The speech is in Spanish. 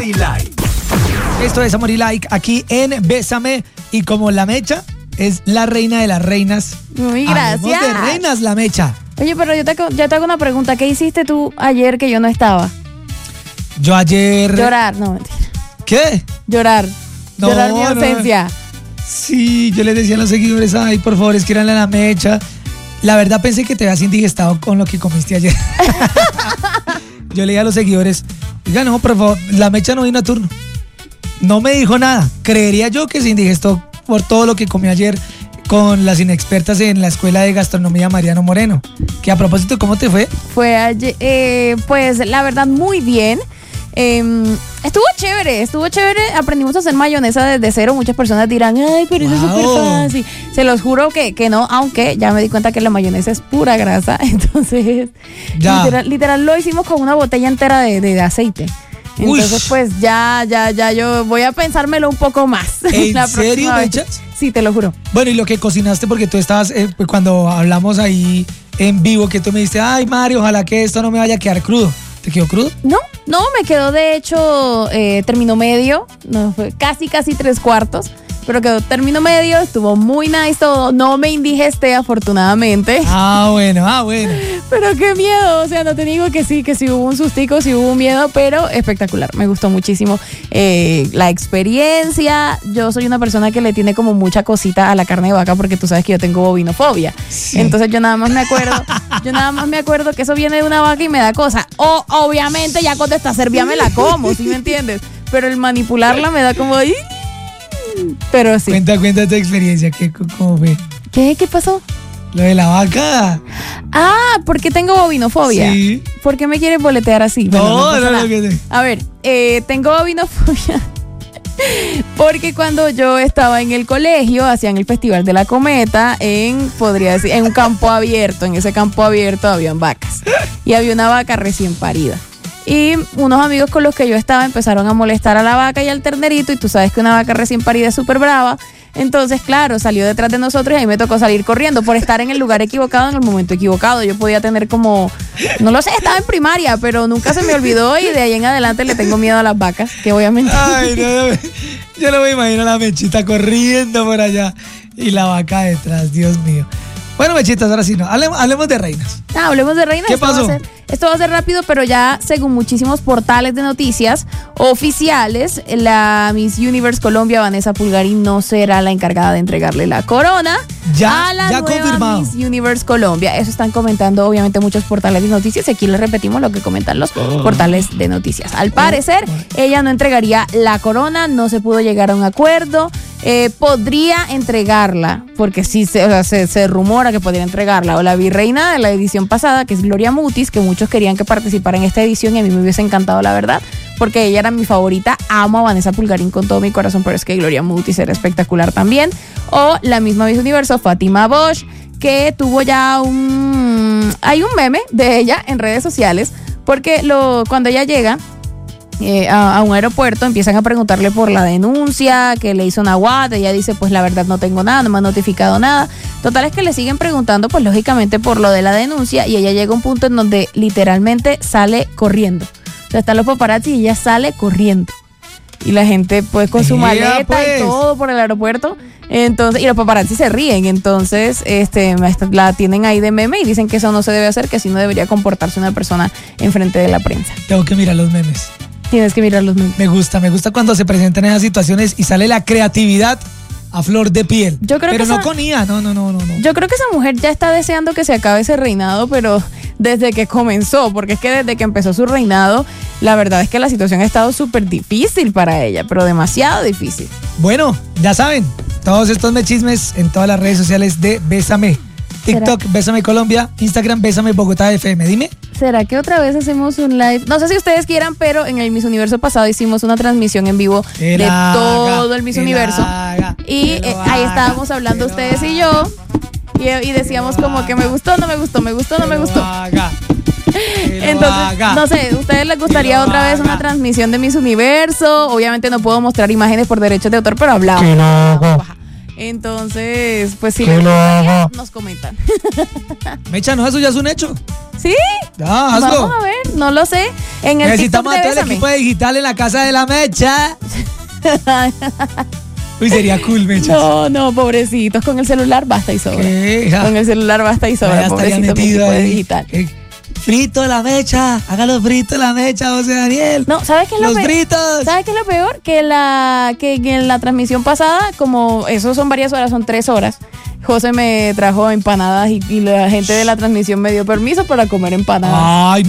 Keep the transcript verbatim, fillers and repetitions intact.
y Like. Esto es Amor y Like aquí en Bésame. Y como la Mecha es la reina de las reinas. Muy gracias. Hablemos de reinas, la Mecha. Oye, pero yo te, ya te hago una pregunta. ¿Qué hiciste tú ayer que yo no estaba? Yo ayer... Llorar, no, mentira. ¿Qué? Llorar. No, Llorar mi no, ausencia. no. Sí, yo les decía a los seguidores, ay, por favor, escríbanle a la Mecha. La verdad pensé que te habías indigestado con lo que comiste ayer. Yo le dije a los seguidores, oiga, no, por favor, la Mecha no vino a turno. No me dijo nada. Creería yo que se indigestó por todo lo que comió ayer con las inexpertas en la Escuela de Gastronomía Mariano Moreno. Que a propósito, ¿cómo te fue? Fue ayer, eh, pues la verdad muy bien. Eh, estuvo chévere, estuvo chévere. Aprendimos a hacer mayonesa desde cero. Muchas personas dirán, ay, pero eso es súper fácil. Se los juro que, que no, aunque ya me di cuenta que la mayonesa es pura grasa. Entonces, literal, literal lo hicimos con una botella entera de, de, de aceite. Entonces, Uy. pues ya, ya, ya yo voy a pensármelo un poco más. ¿En la serio, Mechas? Sí, te lo juro. Bueno, y lo que cocinaste, porque tú estabas, eh, cuando hablamos ahí en vivo, que tú me dijiste, ay, Mari, ojalá que esto no me vaya a quedar crudo. ¿Te quedó crudo? No, no, me quedó de hecho, eh, término medio, no, fue casi, casi tres cuartos. Pero quedó término medio, estuvo muy nice todo. No me indigesté, afortunadamente. Ah, bueno, ah, bueno. Pero qué miedo, o sea, no te digo que sí, que sí hubo un sustico, sí hubo un miedo, pero espectacular. Me gustó muchísimo eh, la experiencia. Yo soy una persona que le tiene como mucha cosita a la carne de vaca porque tú sabes que yo tengo bovinofobia. Sí. Entonces yo nada más me acuerdo, yo nada más me acuerdo que eso viene de una vaca y me da cosa. O obviamente ya cuando está servida me la como, ¿sí me entiendes? Pero el manipularla me da como... ¡ay! Pero sí. Cuenta, cuenta tu experiencia, ¿qué, ¿cómo fue? ¿Qué? ¿Qué pasó? Lo de la vaca. Ah, ¿por qué tengo bovinofobia? Sí. ¿Por qué me quieres boletear así? No, bueno, no, no, no, no. A ver, eh, tengo bovinofobia porque cuando yo estaba en el colegio hacían el Festival de la Cometa en, podría decir, en un campo abierto. En ese campo abierto habían vacas y había una vaca recién parida. Y unos amigos con los que yo estaba empezaron a molestar a la vaca y al ternerito, y tú sabes que una vaca recién parida es súper brava. Entonces, claro, salió detrás de nosotros y a mí me tocó salir corriendo por estar en el lugar equivocado en el momento equivocado. Yo podía tener como, no lo sé, estaba en primaria, pero nunca se me olvidó y de ahí en adelante le tengo miedo a las vacas, que obviamente... Ay, no, no, yo no me imagino a la Mechita corriendo por allá y la vaca detrás, Dios mío. Bueno, Mechitas, ahora sí no. Hablemos, hablemos de reinas. Ah, hablemos de reinas. ¿Qué esto pasó? Va a ser, esto va a ser rápido, pero ya según muchísimos portales de noticias oficiales, la Miss Universe Colombia, Vanessa Pulgarín, no será la encargada de entregarle la corona ya, a la ya nueva confirmado. Miss Universe Colombia. Eso están comentando obviamente muchos portales de noticias y aquí les repetimos lo que comentan los oh. portales de noticias. Al parecer, oh. ella no entregaría la corona, no se pudo llegar a un acuerdo. Eh, podría entregarla, porque sí se, o sea, se, se rumora que podría entregarla, o la virreina de la edición pasada, que es Gloria Mutis, que muchos querían que participara en esta edición y a mí me hubiese encantado, la verdad, porque ella era mi favorita. Amo a Vanessa Pulgarín con todo mi corazón, pero es que Gloria Mutis era espectacular también. O la misma Miss Universo, Fátima Bosch, que tuvo ya un... hay un meme de ella en redes sociales, porque lo, cuando ella llega... Eh, a, a un aeropuerto, empiezan a preguntarle por la denuncia que le hizo Nahuatl. Ella dice, pues la verdad no tengo nada, no me han notificado nada. Total es que le siguen preguntando, pues lógicamente por lo de la denuncia, y ella llega a un punto en donde literalmente sale corriendo. O sea, están los paparazzi y ella sale corriendo. Y la gente pues con su maleta pues. y todo por el aeropuerto. Entonces, y los paparazzi se ríen, entonces este, la tienen ahí de meme y dicen que eso no se debe hacer, que así no debería comportarse una persona enfrente de la prensa. Tengo que mirar los memes. Tienes que mirar los memes. Me gusta, me gusta cuando se presentan esas situaciones y sale la creatividad a flor de piel. Yo creo pero que no esa, con I A, no, no, no, no, no. Yo creo que esa mujer ya está deseando que se acabe ese reinado, pero desde que comenzó, porque es que desde que empezó su reinado, la verdad es que la situación ha estado súper difícil para ella, pero demasiado difícil. Bueno, ya saben, todos estos mechismes en todas las redes sociales de Bésame. TikTok, ¿será? Bésame Colombia, Instagram, Bésame Bogotá F M. Dime. ¿Será que otra vez hacemos un live? No sé si ustedes quieran, pero en el Miss Universo pasado hicimos una transmisión en vivo el de haga, todo el Miss el Universo. Haga, y eh, ahí estábamos hablando ustedes haga, y yo. Y, y decíamos como haga, que me gustó, no me gustó, me gustó, no me gustó. Haga, Entonces, haga, no sé, ¿a ustedes les gustaría otra haga, vez una transmisión de Miss Universo? Obviamente no puedo mostrar imágenes por derechos de autor, pero hablamos. Entonces, pues sí, Que lo haga. nos comentan. Mecha, no, eso ya es un hecho. ¿Sí? Ya, hazlo. Vamos a ver, no lo sé. En el Necesitamos a TikTok de todo el Bésame. equipo de digital en la casa de la Mecha. Uy, sería cool, Mecha. No, no, pobrecitos, con el celular basta y sobra. ¿Qué? Ja. Con el celular basta y sobra, Ya estaría pobrecito mi metido equipo de ahí. digital. Eh, Frito la Mecha, hágalo frito la Mecha, José Daniel. No, ¿sabes qué es lo Los peor? fritos. ¿Sabes qué es lo peor? Que la que, que en la transmisión pasada, como eso son varias horas, son tres horas, José me trajo empanadas y, y la gente de la transmisión me dio permiso para comer empanadas. Ay,